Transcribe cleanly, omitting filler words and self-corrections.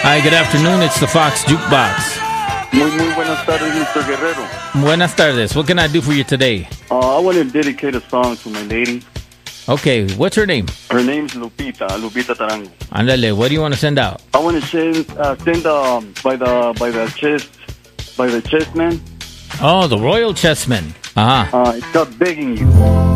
Hi, good afternoon. It's the Fox Jukebox. Muy buenas tardes, Mr. Guerrero. Buenas tardes. What can I do for you today? I want to dedicate a song to my lady. Okay, what's her name? Her name's Lupita Tarango. Andale, what do you want to send out? I want to send by the chessman. Oh, the Royal Chessman. Uh-huh. It's got begging you.